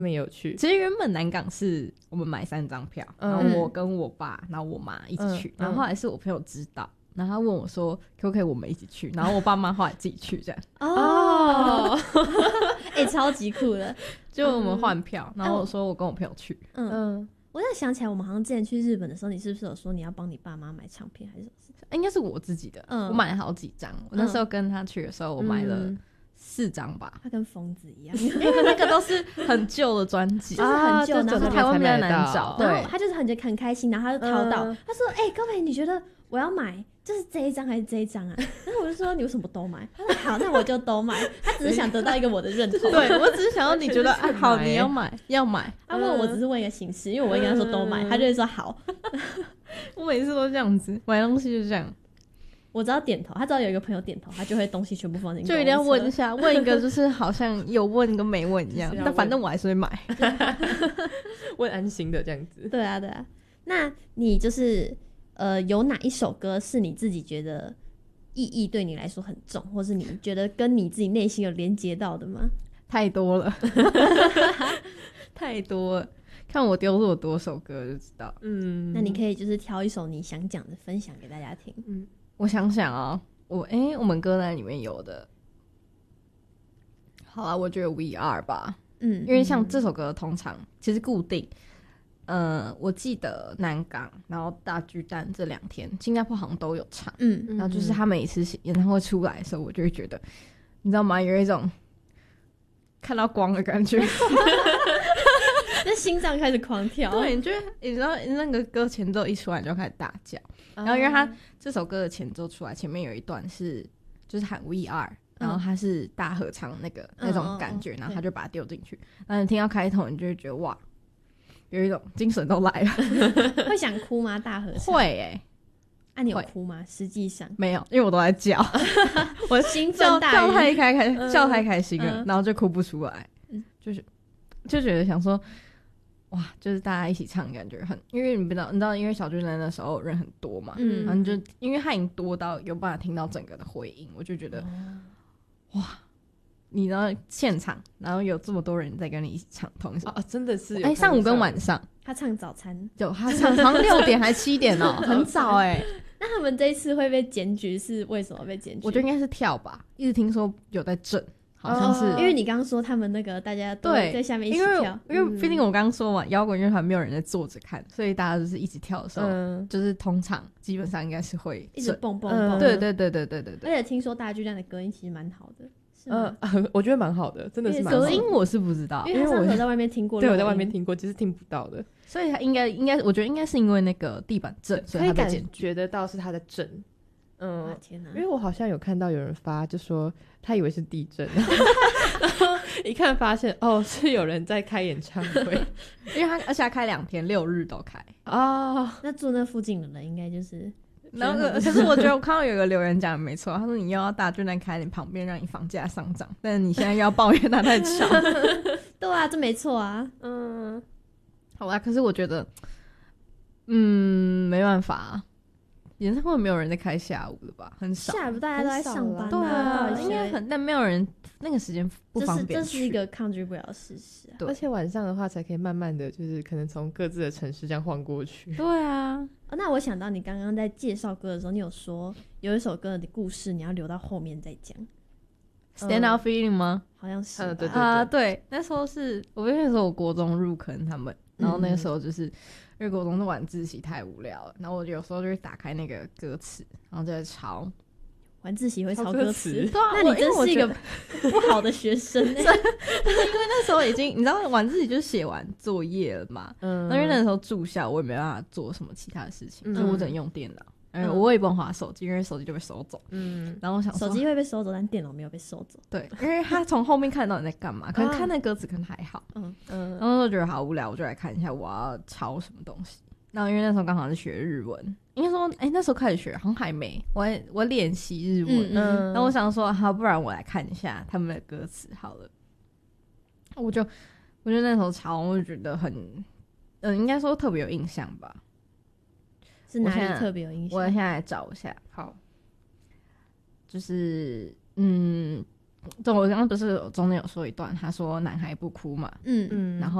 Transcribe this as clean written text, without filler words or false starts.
没有去。 其实原本南港是我们买3张票，然后我跟我爸然后我妈一起去，然后后来是我朋友知道，然后他问我说可不可以我们一起去，然后我爸妈后来自己去这样。 哦，超级酷的。 就我们换票，然后我说我跟我朋友去。 我在想起来，我们好像之前去日本的时候，你是不是有说你要帮你爸妈买唱片还是什么事？ 应该是我自己的，我买了好几张。我那时候跟他去的时候，我买了4张吧。 他跟疯子一样， 因为那个都是很旧的专辑， 就是很旧，然后台湾比较难找。 对，他就是很开心，然后他就淘到，他说：“高培，你觉得我要买就是这一张还是这一张啊？”然后我就说：“你为什么都买？”他说：“好，那我就都买。”他只是想得到一个我的认同。 对，我只是想要你觉得好，你要买。他问我只是问一个形式，因为我会跟他说都买，他就会说好。 我每次都这样子，买东西就这样。 我只要点头，他只要有一个朋友点头，他就会东西全部放进去。 就一定要问一下，问一个就是好像有问跟没问一样，但反正我还是会买。 问安心的这样子。 对啊。那你就是有哪一首歌是你自己觉得意义对你来说很重，或是你觉得跟你自己内心有连接到的吗？ 太多了。太多了，看我丢了多首歌就知道。 那你可以就是挑一首你想讲的分享给大家听。 我想想啊，我们歌单里面有的，好啦，我觉得 We Are 吧。因为像这首歌通常其实固定，我记得南港然后大巨蛋这2天新加坡好像都有唱。然后就是他每一次演唱会出来的时候，我就会觉得你知道吗，有一种看到光的感觉。 那心脏开始狂跳。 对，你知道那个歌前奏一出来你就开始大叫。然后因为他这首歌的前奏出来，前面有一段是就是喊 We Are，然后他是大合唱那种感觉，然后他就把它丢进去，然后你听到开头你就会觉得哇，有一种精神都来了。 会想哭吗？大合唱会你有哭吗？实际上没有，因为我都在叫。我兴奋大叫太开心了，然后就哭不出来。就觉得想说哇，就是大家一起唱感觉很，因为你知道因为小巨蛋那时候人很多嘛，然后就因为他已经多到有办法听到整个的回音，我就觉得哇，你知道现场然后有这么多人在跟你一起唱同一首真的是上午跟晚上他唱早餐， 他唱好像6点还7点很早那他们这一次会被检举是为什么被检举？ 我觉得应该是跳吧，一直听说有在震，好像是因为你刚刚说他们那个大家都在下面一起跳， 因为毕竟我刚刚说嘛，摇滚乐团没有人在坐着看，所以大家就是一起跳的时候，就是通常基本上应该是会一直蹦蹦蹦。 对。 而且听说大巨蛋的隔音其实蛮好的。 我觉得蛮好的，真的是蛮好的。 隔音我是不知道， 因为我在外面听过。 对，我在外面听过，就是听不到的。 所以他应该，我觉得应该是因为那个地板震，所以他被检举。 可以感觉得到是他的震。 天哪！ 因为我好像有看到有人发，就说他以为是地震，然后一看发现是有人在开演唱会。 因为而且他开2天，6日都开那住那附近的人应该就是。 然后可是我觉得我看到有个留言讲的没错，他说你又要大巨蛋开你旁边让你房价上涨，但是你现在又要抱怨他太吵。 对啊，这没错啊。 好吧，可是我觉得没办法演唱会没有人在开下午的吧，很少。 下午大家都在上班。 对啊，应该但没有人那个时间不方便去。 这是一个抗拒不了的事实。 而且晚上的话才可以慢慢的就是可能从各自的城市这样晃过去。 对啊。 那我想到你刚刚在介绍歌的时候，你有说有一首歌的故事你要留到后面再讲。 Stand Out Feeling 吗？ 好像是。 对，那时候是我那时候我国中入坑他们，然后那个时候就是因为国中的晚自习太无聊了，然后我有时候就会打开那个歌词，然后就在抄。 晚自习会抄歌词？ 对啊， 那你真是一个不好的学生。 因为那时候已经你知道晚自习就写完作业了嘛，因为那时候住校我也没办法做什么其他的事情，所以我只能用电脑。我也不能滑手机，因为手机就被收走。然后我想说手机会被收走，但电脑没有被收走。 对，因为他从后面看到你在干嘛，可能看那歌词可能还好。然后就觉得好无聊，我就来看一下我要抄什么东西。然后因为那时候刚好是学日文，应该说那时候开始学好像还没，我练习日文。然后我想说好，不然我来看一下他们的歌词好了。我就那时候抄，我就觉得很应该说特别有印象吧。 是哪里特别有印象？ 我现在来找一下。 好， 就是我刚刚不是中间有说一段，他说男孩不哭嘛，然后